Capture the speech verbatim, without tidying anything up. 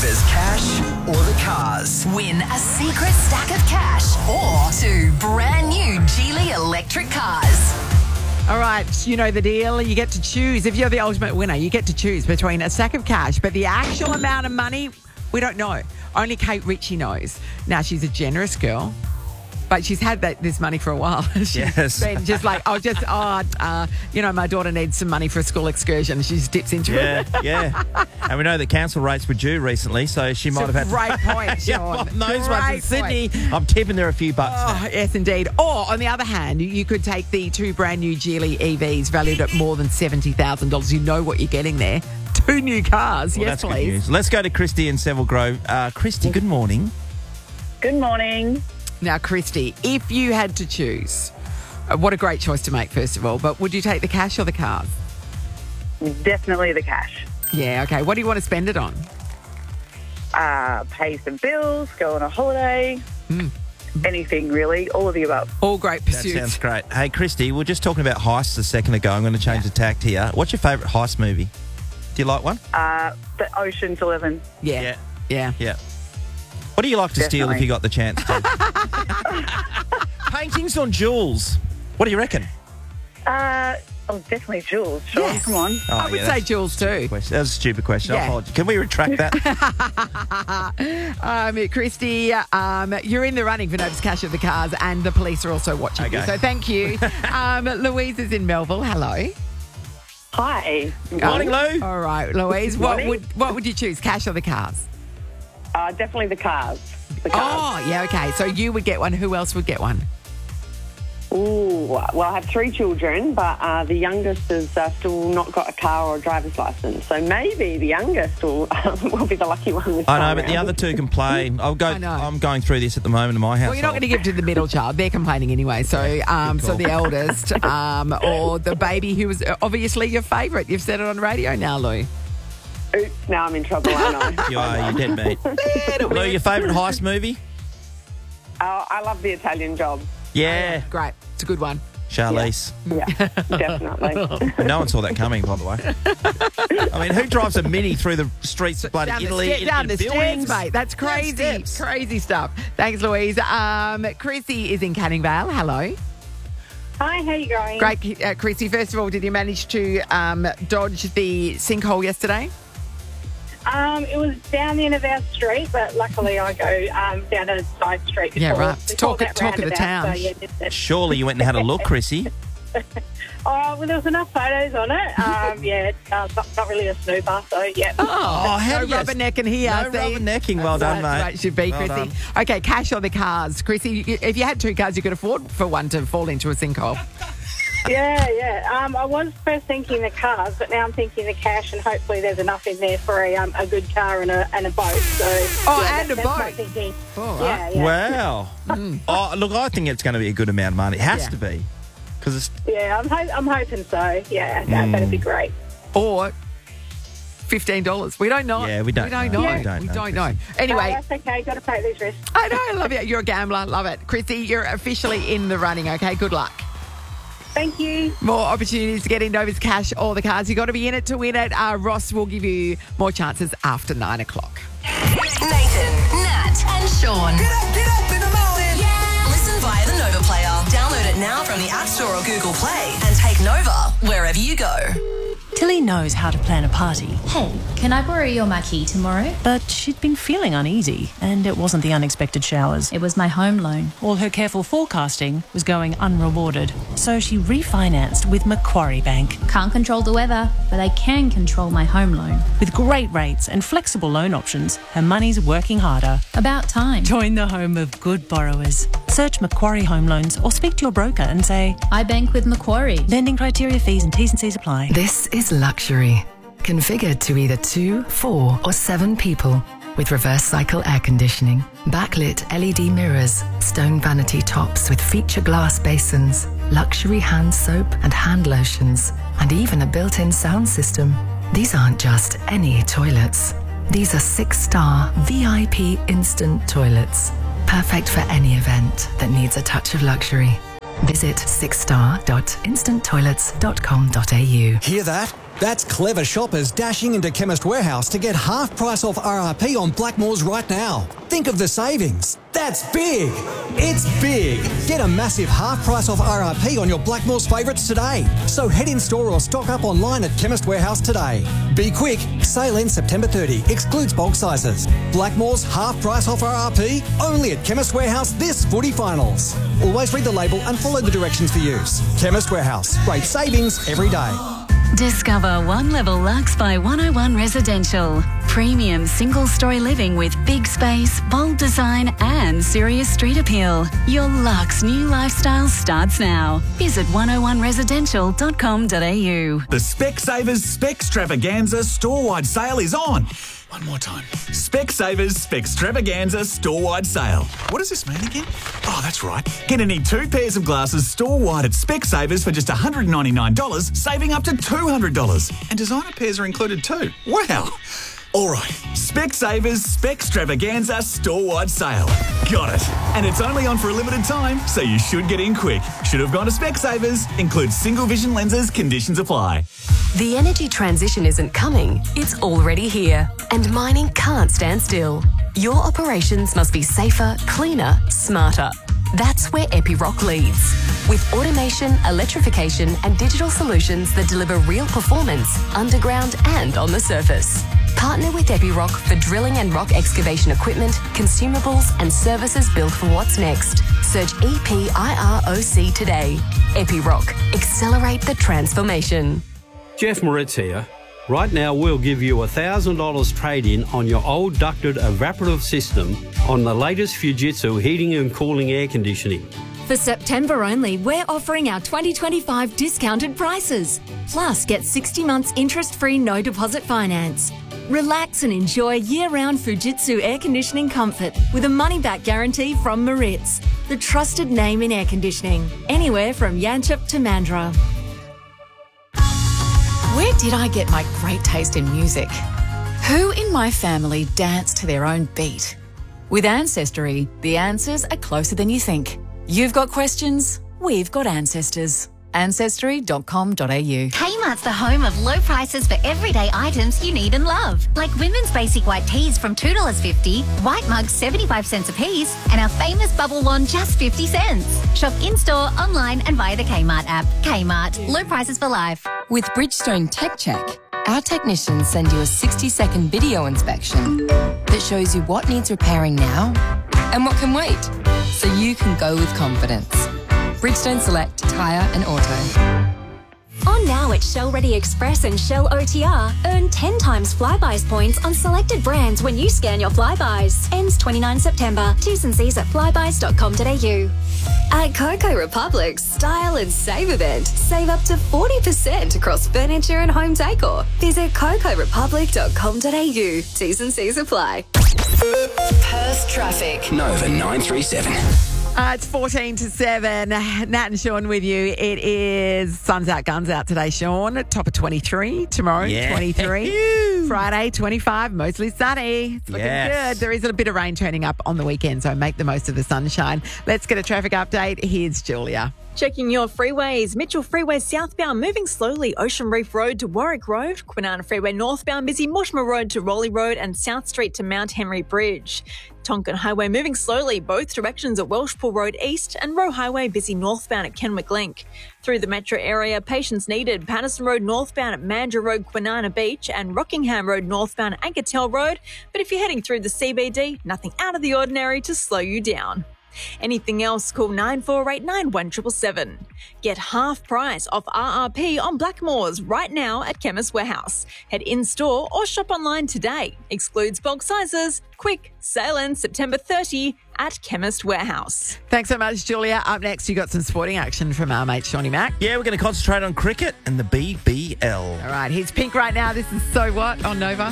Nova's cash or the cars. Win a secret stack of cash or two brand new Geely electric cars. All right, you know the deal. You get to choose. If you're the ultimate winner, you get to choose between a stack of cash, but the actual amount of money, we don't know. Only Kate Ritchie knows. Now, she's a generous girl, but she's had that this money for a while. She's Yes. been just like, oh, just, oh, uh, you know, my daughter needs some money for a school excursion. She just dips into Yeah, it. yeah. And we know that council rates were due recently, so she might It's a have had great point, yeah, Sean. on those ones in Great Sydney. I'm tipping there a few bucks. Oh, now. yes, indeed. Or, on the other hand, you could take the two brand new Geely E Vs valued at more than seventy thousand dollars. You know what you're getting there. Two new cars. Well, yes, that's good please. news. Let's go to Christy in Seville Grove. Uh, Christy, good morning. Good morning. Now, Christy, if you had to choose, uh, what a great choice to make, first of all, but would you take the cash or the cars? Definitely the cash. Yeah, okay. What do you want to spend it on? Uh, pay some bills, go on a holiday, Mm. anything really, all of the above. All great That pursuits. sounds great. Hey, Christy, we were just talking about heists a second ago. I'm going to change the tact here. What's your favourite heist movie? Do you like one? Uh, the Ocean's Eleven. Yeah. Yeah. Yeah. Yeah. What do you like to steal if Definitely. you got the chance to? Paintings on jewels. What do you reckon? Uh, oh, definitely Jules. Sean, Yes. come on. Oh, I would yeah, say that's- Jules too. Question. That was a stupid question. I Yeah. apologize. Can we retract that? Um, Christy, um, you're in the running for Nova's Cash of the Cars, and the police are also watching you. Okay. So thank you. um, Louise is in Melville. Hello. Hi. Morning, Lou. All right, Louise. What Morning. would what would you choose, cash or the cars? Uh, definitely the cars. The cars. Oh, yeah, okay. So you would get one. Who else would get one? Ooh, well, I have three children, but uh, the youngest has uh, still not got a car or a driver's license. So maybe the youngest will, will be the lucky one this I know, time but the round. other two complain. I'll go. I know. I'm going through this at the moment in my house. Well, you're not going to give it to the middle child. They're complaining anyway. So, um, so the eldest, um, or the baby who was obviously your favourite. You've said it on radio now, Lou. Oops, now I'm in trouble, I know. You are. You're dead meat. Lou, your favourite heist movie? uh, I love the Italian Job. Yeah, Great. It's a good one. Charlize. Yeah, definitely. No one saw that coming, by the way. I mean, who drives a Mini through the streets of bloody Down Italy? the, sta- in- down in the stairs, buildings? mate. That's Down crazy. steps. Crazy stuff. Thanks, Louise. Um, Chrissy is in Canning Vale. Hello. Hi, how you going? Great, uh, Chrissy. First of all, did you manage to um, dodge the sinkhole yesterday? Um, it was down the end of our street, but luckily I go um, down a side street. Yeah, before- right. before Talk- that talk of the roundabout, town. So, yeah, just it. Surely you went and had a look, Chrissy. Oh, well, there was enough photos on it. Um, yeah, it's uh, not, not really a snooper, so yeah. Oh, how no do you- rubbernecking here. No see? rubbernecking. Well done, That's mate. right, should be, Well Chrissy. done. Okay, cash or the cars. Chrissy, y- if you had two cars, you could afford for one to fall into a sinkhole. Yeah, yeah. Um, I was first thinking the cars, but now I'm thinking the cash, and hopefully there's enough in there for a, um, a good car and a, and a boat. So, Oh, yeah, and that- a that's my boat. thinking. All right. Yeah, yeah. Wow. Oh, look, I think it's going to be a good amount of money. It has Yeah. to be. Because it's. Yeah, I'm, ho- I'm hoping so. Yeah, that, that'd be great. Or fifteen dollars. We don't know. Yeah, we don't We don't know. know. Yeah. We don't We know, don't know. Chrissy. Anyway, Oh, that's okay. Got to take these risks. I know. I love it. You're a gambler. Love it. Chrissy, you're officially in the running, okay? Good luck. Thank you. More opportunities to get in Nova's Cash or the cars. You've got to be in it to win it. Uh, Ross will give you more chances after nine o'clock. Nathan, Nat, and Sean. Get up, get up in the morning. Yeah. Listen via the Nova Player. Download it now from the App Store or Google Play and take Nova wherever you go. Tilly knows how to plan a party, Hey, can I borrow your marquee tomorrow? but she'd been feeling uneasy, and it wasn't the unexpected showers. It was my home loan. All her careful forecasting was going unrewarded, so she refinanced with Macquarie Bank. Can't control the weather, but I can control my home loan. With great rates and flexible loan options, her money's working harder. About time. Join the home of good borrowers. Search Macquarie Home Loans or speak to your broker and say, I bank with Macquarie. lending criteria, fees and T's and C's apply. This is luxury, configured to either two, four, or seven people, with reverse cycle air conditioning, backlit L E D mirrors, stone vanity tops with feature glass basins, luxury hand soap and hand lotions, and even a built-in sound system. These aren't just any toilets. These are six-star V I P instant toilets, perfect for any event that needs a touch of luxury. Visit six star dot instant toilets dot com dot a u. Hear that? That's clever shoppers dashing into Chemist Warehouse to get half price off R R P on Blackmores right now. Think of the savings. That's big. It's big. Get a massive half price off R R P on your Blackmores favourites today. So head in store or stock up online at Chemist Warehouse today. Be quick. Sale ends September thirtieth. Excludes bulk sizes. Blackmores half price off R R P only at Chemist Warehouse this footy finals. Always read the label and follow the directions for use. Chemist Warehouse. Great savings every day. Discover One Level Lux by one oh one Residential. Premium single-story living with big space, bold design and serious street appeal. Your Lux new lifestyle starts now. Visit one oh one residential dot com dot a u. The Specsavers Spextravaganza store-wide sale is on. One more time. Specsavers Spextravaganza store-wide sale. What does this mean again? Oh, that's right. Get any two pairs of glasses store-wide at Specsavers for just one hundred ninety-nine dollars, saving up to two hundred dollars. And designer pairs are included too. Wow. All right, Specsavers Spextravaganza store-wide sale. Got it. And it's only on for a limited time, so you should get in quick. Should have gone to Specsavers. Includes single vision lenses. Conditions apply. The energy transition isn't coming, it's already here. And mining can't stand still. Your operations must be safer, cleaner, smarter. That's where Epiroc leads. With automation, electrification and digital solutions that deliver real performance underground and on the surface. Partner with Epiroc for drilling and rock excavation equipment, consumables and services built for what's next. Search E P I R O C today. Epiroc. Accelerate the transformation. Jeff Moritz here. Right now we'll give you one thousand dollars trade-in on your old ducted evaporative system on the latest Fujitsu heating and cooling air conditioning. For September only, we're offering our twenty twenty-five discounted prices. Plus, get sixty months interest-free no deposit finance. Relax and enjoy year-round Fujitsu air conditioning comfort with a money-back guarantee from Moritz, the trusted name in air conditioning, anywhere from Yanchep to Mandurah. Where did I get my great taste in music? Who in my family danced to their own beat? With Ancestry, the answers are closer than you think. You've got questions, we've got ancestors. ancestry dot com dot a u. Kmart's the home of low prices for everyday items you need and love. Like women's basic white tees from two dollars fifty, white mugs seventy-five cents a piece, and our famous bubble wand just fifty cents. Shop in-store, online and via the Kmart app. Kmart, low prices for life. With Bridgestone Tech Check, our technicians send you a sixty second video inspection that shows you what needs repairing now and what can wait, so you can go with confidence. Bridgestone Select Tyre and Auto. On now at Shell Ready Express and Shell O T R, earn ten times Flybuys points on selected brands when you scan your Flybuys. Ends twenty-ninth September. T's and C's at flybuys dot com dot a u. At Coco Republic's Style and Save event, save up to forty percent across furniture and home decor. Visit coco republic dot com dot a u. T's and C's apply. Perth traffic. Nova nine three seven. Uh, it's fourteen to seven. Nat and Sean with you. It is sun's out, guns out today, Sean. Top of twenty-three. Tomorrow, Yeah. twenty-three. Friday, twenty-five. Mostly sunny. It's looking Yes. good. There is a bit of rain turning up on the weekend, so make the most of the sunshine. Let's get a traffic update. Here's Julia. Checking your freeways. Mitchell Freeway southbound moving slowly. Ocean Reef Road to Warwick Road. Kwinana Freeway northbound busy. Mortimer Road to Rowley Road and South Street to Mount Henry Bridge. Tonkin Highway moving slowly both directions at Welshpool Road East and Roe Highway busy northbound at Kenwick Link. Through the metro area, patience needed. Patterson Road northbound at Mandurah Road, Kwinana Beach and Rockingham Road northbound at Ankertel Road. But if you're heading through the C B D, nothing out of the ordinary to slow you down. Anything else, call nine four eight nine, one seven seven seven. Get half price off R R P on Blackmores right now at Chemist Warehouse. Head in-store or shop online today. Excludes bulk sizes. Quick, sale ends September thirtieth at Chemist Warehouse. Thanks so much, Julia. Up next, you got some sporting action from our mate, Shawnee Mac. Yeah, we're going to concentrate on cricket and the B B L. All right, here's Pink right now. This is So What on Nova.